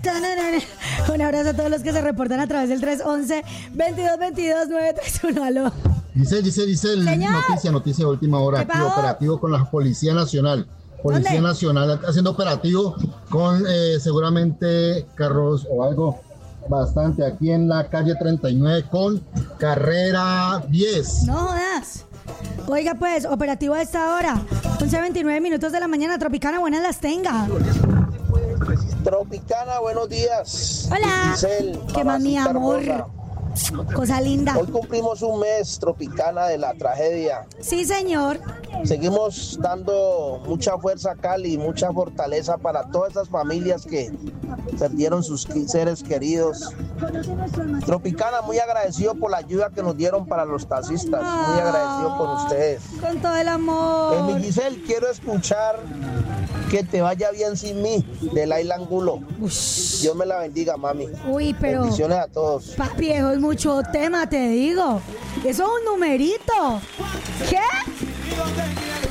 Un abrazo a todos los que se reportan a través del 311-2222-931. Aló. Giselle, Señor. noticia de última hora. ¿Qué Aquí, pasó? operativo con la Policía Nacional. Policía ¿Dónde? Nacional haciendo operativo con seguramente carros o algo bastante aquí en la calle 39 con carrera 10. No jodas. Oiga, pues, operativo a esta hora. 11:29 minutos de la mañana. Tropicana, buenas las tenga. Tropicana, buenos días. Hola. Giselle, ¿Qué más, mi mamacita amor? hermosa. Cosa linda. Hoy cumplimos un mes, Tropicana, de la tragedia. Sí, señor. Seguimos dando mucha fuerza a Cali, mucha fortaleza para todas esas familias que perdieron sus seres queridos. Tropicana, muy agradecido por la ayuda que nos dieron para los taxistas. Muy agradecido con ustedes. Con todo el amor. Mi Giselle, quiero escuchar Que te vaya bien sin mí, de Laila Angulo. Dios me la bendiga, mami. Uy, pero bendiciones a todos. papi, eso es mucho tema, te digo. Eso es un numerito. ¿Qué?